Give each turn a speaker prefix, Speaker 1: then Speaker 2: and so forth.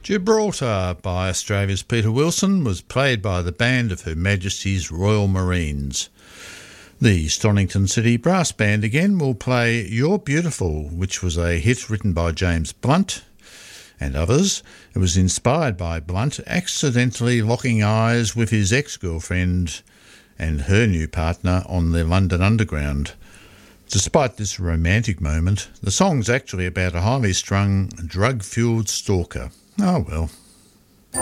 Speaker 1: Gibraltar by Australia's Peter Wilson was played by the band of Her Majesty's Royal Marines. The Stonnington City Brass Band again will play You're Beautiful, which was a hit written by James Blunt and others. It was inspired by Blunt accidentally locking eyes with his ex-girlfriend and her new partner on the London Underground. Despite this romantic moment, the song's actually about a highly strung, drug-fuelled stalker. Oh well.